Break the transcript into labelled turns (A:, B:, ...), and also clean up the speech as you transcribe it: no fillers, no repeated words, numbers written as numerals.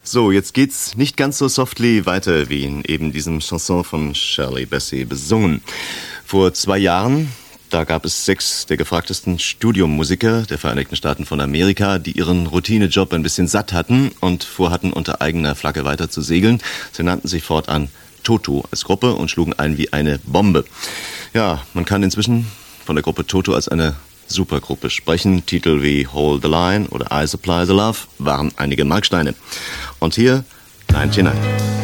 A: So, jetzt geht's nicht ganz so softly weiter wie in eben diesem Chanson von Shirley Bassey besungen. Vor 2 Jahren, da gab es 6 der gefragtesten Studiomusiker der Vereinigten Staaten von Amerika, die ihren Routinejob ein bisschen satt hatten und vorhatten, unter eigener Flagge weiter zu segeln. Sie nannten sich fortan Toto als Gruppe und schlugen ein wie eine Bombe. Ja, man kann inzwischen von der Gruppe Toto als eine Supergruppe sprechen. Titel wie Hold the Line oder I Supply the Love waren einige Marksteine. Und hier 99.